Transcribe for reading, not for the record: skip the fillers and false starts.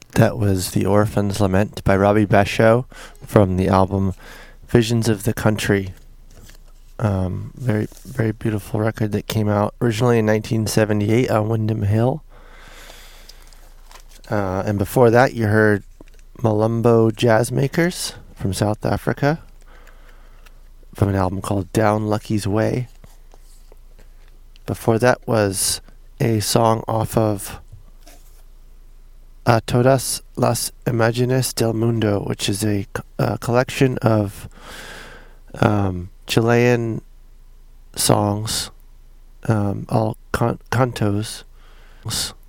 That was The Orphan's Lament by Robbie Basho from the album Visions of the Country. Very, very beautiful record that came out originally in 1978 on Windham Hill. And before that, you heard Malumbo Jazzmakers from South Africa from an album called Down Lucky's Way. Before that was a song off of Todas las Imágenes del Mundo, which is a collection of Chilean songs, all cantos